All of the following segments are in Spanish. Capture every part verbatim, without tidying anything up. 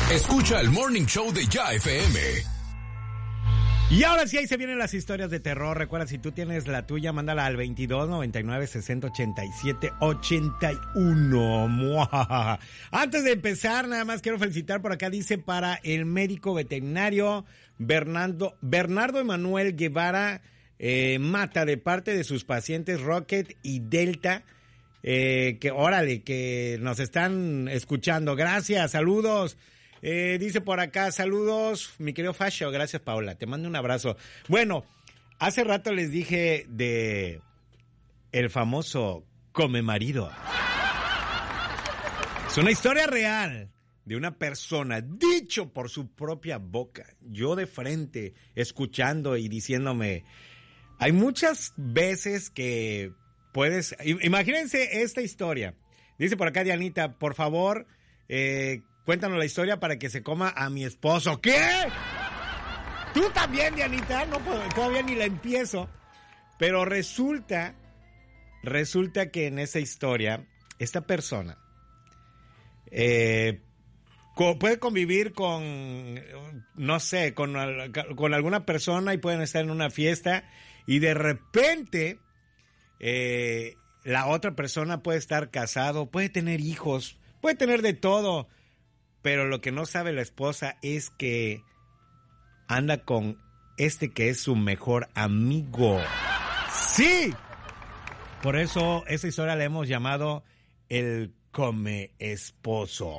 Escucha el Morning Show de Ya F M. Y ahora sí, ahí se vienen las historias de terror. Recuerda, si tú tienes la tuya, mándala al veintidós noventa y nueve sesenta ochenta y siete ochenta y uno. ¡Mua! Antes de empezar, nada más quiero felicitar por acá, dice, para el médico veterinario Bernardo, Bernardo Emanuel Guevara eh, Mata, de parte de sus pacientes Rocket y Delta, eh, que órale, que nos están escuchando. Gracias, saludos. Eh, dice por acá, saludos, mi querido Fascio, gracias Paula, te mando un abrazo. Bueno, hace rato les dije de el famoso come marido. Es una historia real de una persona, dicho por su propia boca, yo de frente, escuchando y diciéndome, hay muchas veces que puedes, imagínense esta historia. Dice por acá Dianita, por favor, eh, cuéntanos la historia para que se coma a mi esposo. ¿Qué? ¿Tú también, Dianita? No, todavía ni la empiezo. Pero resulta, resulta que en esa historia, esta persona eh, co- puede convivir con, no sé, con, con alguna persona y pueden estar en una fiesta y de repente eh, la otra persona puede estar casado, puede tener hijos, puede tener de todo. Pero lo que no sabe la esposa es que anda con este que es su mejor amigo. ¡Sí! Por eso esa historia la hemos llamado el come esposos.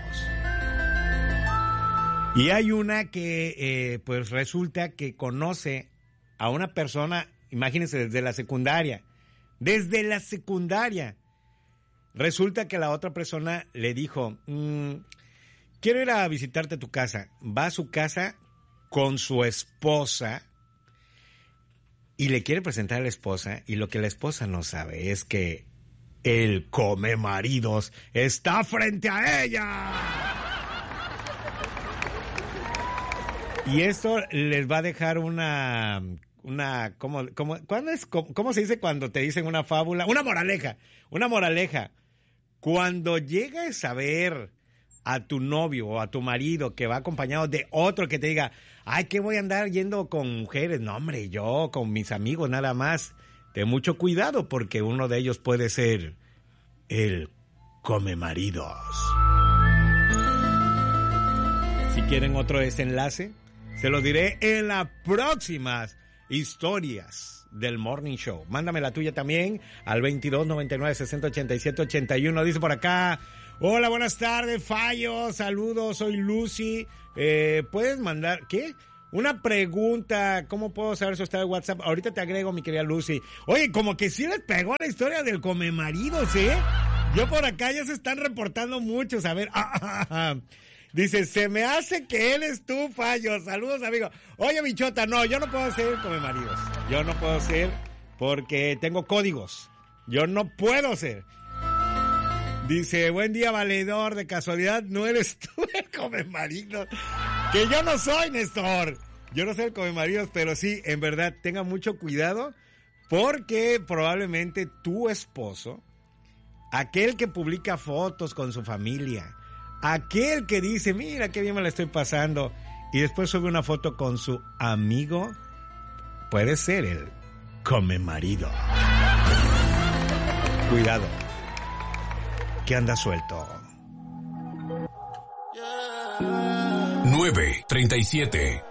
Y hay una que eh, pues resulta que conoce a una persona, imagínense, desde la secundaria. Desde la secundaria. Resulta que la otra persona le dijo, mmm, quiero ir a visitarte a tu casa. Va a su casa con su esposa y le quiere presentar a la esposa. Y lo que la esposa no sabe es que el come maridos está frente a ella. Y esto les va a dejar una... una ¿cómo, cómo, ¿cuándo es, cómo, ¿Cómo se dice cuando te dicen una fábula? Una moraleja. Una moraleja. Cuando llegues a ver a tu novio o a tu marido que va acompañado de otro que te diga, ay, ¿qué voy a andar yendo con mujeres? No, hombre, yo con mis amigos nada más. Ten mucho cuidado porque uno de ellos puede ser el come maridos. Si quieren otro desenlace, se los diré en las próximas historias del Morning Show. Mándame la tuya también al veintidós noventa y nueve sesenta ochenta y siete ochenta y uno. Dice por acá, hola, buenas tardes, Fallo, saludos, soy Lucy. Eh, ¿Puedes mandar, qué? Una pregunta, ¿cómo puedo saber si está en WhatsApp? Ahorita te agrego, mi querida Lucy. Oye, como que sí les pegó la historia del come maridos, ¿eh? Yo por acá ya se están reportando muchos, a ver, ah, ah, ah. Dice, se me hace que él es tú, Fallo. Saludos, amigo. Oye, bichota, no, yo no puedo ser come maridos. Yo no puedo ser porque tengo códigos. Yo no puedo ser. Dice, buen día, valedor. De casualidad, no eres tú el come maridos. Que yo no soy, Néstor. Yo no soy el come maridos, pero sí, en verdad, tenga mucho cuidado porque probablemente tu esposo, aquel que publica fotos con su familia, aquel que dice, mira qué bien me la estoy pasando, y después sube una foto con su amigo, puede ser el come marido. Cuidado, que anda suelto. nueve treinta y siete.